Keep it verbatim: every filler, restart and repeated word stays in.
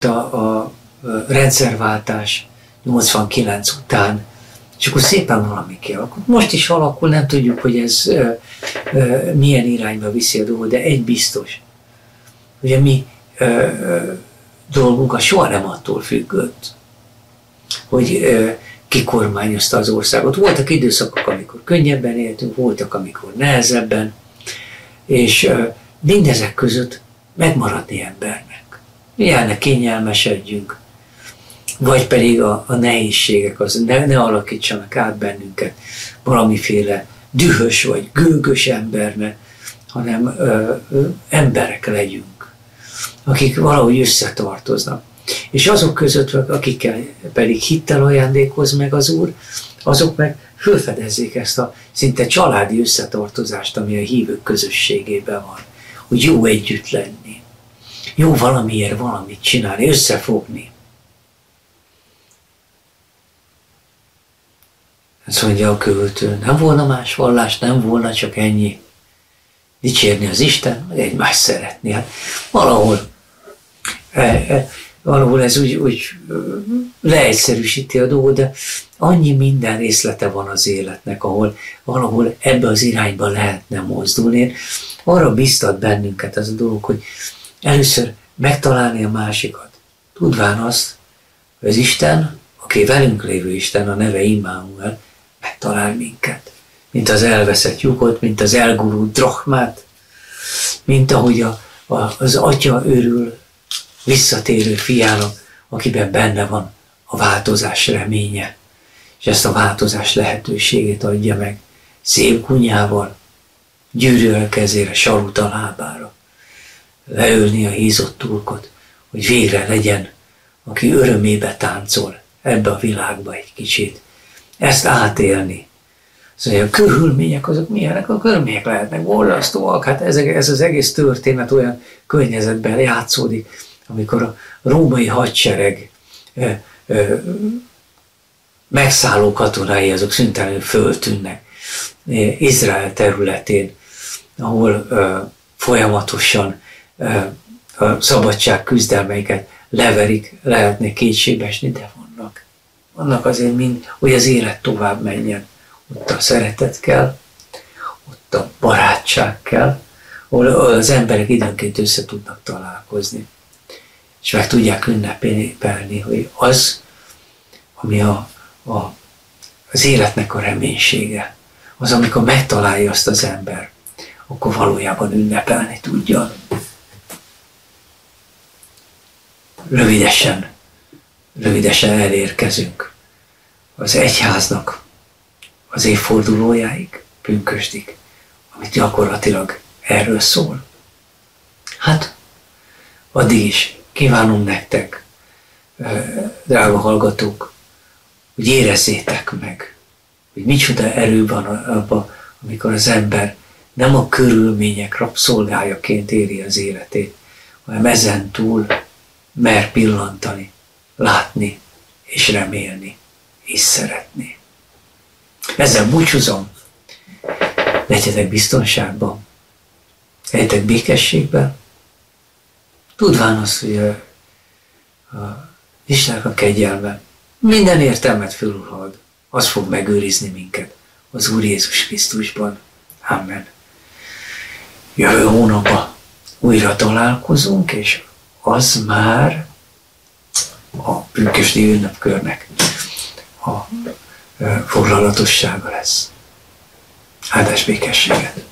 a, a rendszerváltás nyolcvankilenc után, és akkor szépen valami kialakult. Most is alakul, nem tudjuk, hogy ez ö, ö, milyen irányba viszi a dolgot, de egy biztos. Ugye mi ö, ö, dolgunk a soha nem attól függött, hogy ö, ki kormányozta az országot. Voltak időszakok, amikor könnyebben éltünk, voltak, amikor nehezebben, és ö, mindezek között megmaradni embernek. Milyen kényelmesedjünk, vagy pedig a, a nehézségek az ne, ne alakítsanak át bennünket valamiféle dühös vagy gőgös embernek, hanem ö, ö, emberek legyünk, akik valahogy összetartoznak. És azok között, akikkel pedig hittel ajándékoz meg az Úr, azok meg fölfedezzék ezt a szinte családi összetartozást, ami a hívők közösségében van, hogy jó együtt lenni, jó valamiért valamit csinálni, összefogni. Ezt mondja a költő, nem volna más vallás, nem volna csak ennyi. Dicsérni az Isten, meg egymást szeretni. Hát valahol, e, e, valahol ez úgy, úgy leegyszerűsíti a dolgot, de annyi minden részlete van az életnek, ahol valahol ebbe az irányba lehetne mozdulni. Én arra biztat bennünket ez a dolog, hogy először megtalálni a másikat. Tudván azt, hogy az Isten, aki velünk lévő Isten, a neve Immanuel, megtalál minket. Mint az elveszett lyukot, mint az elgurult drachmát, mint ahogy a, a, az atya örül visszatérő fiának, akiben benne van a változás reménye, és ezt a változás lehetőségét adja meg szép kunyával, gyűrűvel kezére, sarut a lábára, leölni a hízott turkot, hogy végre legyen, aki örömébe táncol ebbe a világba egy kicsit. Ezt átélni. Szóval a körülmények azok milyenek? A körülmények lehetnek borzasztóak. Hát ez, ez az egész történet olyan környezetben játszódik, amikor a római hadsereg ö, ö, megszálló katonái azok szüntelenül föltűnnek Izrael területén, ahol ö, folyamatosan ö, a szabadság küzdelmeiket leverik, lehetne kétségbe esni, de vannak. Vannak azért mind, hogy az élet tovább menjen. Ott a szeretet kell, ott a barátság kell, ahol az emberek időnként össze tudnak találkozni. És meg tudják ünnepelni, hogy az, ami a, a, az életnek a reménysége, az, amikor megtalálja azt az ember, akkor valójában ünnepelni tudja. Rövidesen, rövidesen elérkezünk az egyháznak az évfordulójáig, pünkösdig, amit gyakorlatilag erről szól. Hát, addig is kívánom nektek, drága hallgatók, hogy érezzétek meg, hogy micsoda erő van abban, amikor az ember nem a körülmények rabszolgájaként éri az életét, hanem ezen túl mer pillantani, látni és remélni és szeretni. Ezzel búcsúzom, legyetek biztonságban, legyetek békességben, tudván azt, hogy a, a Istennek a kegyelme minden értelmet fölülhalad, az fog megőrizni minket az Úr Jézus Krisztusban. Amen. Jövő hónapban újra találkozunk, és az már a pünkösdi ünnepkörnek a foglalatossága lesz. Áldás békességet!